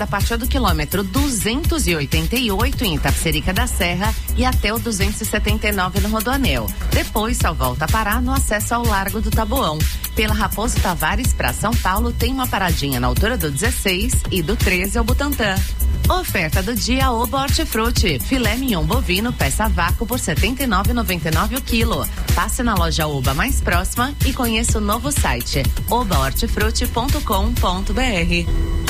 a partir do quilômetro 288 em Itapecerica da Serra e até o 279 no Rodoanel. Depois só volta a parar no acesso ao Largo do Taboão. Pela Raposo Tavares para São Paulo tem uma paradinha na altura do 16 e do 13 ao Butantã. Oferta do dia Oba Hortifruti, filé mignon bovino peça a vácuo por R$ 79,99 o quilo. Passe na loja Oba mais próxima e conheça o novo site obahortifruti.com.br.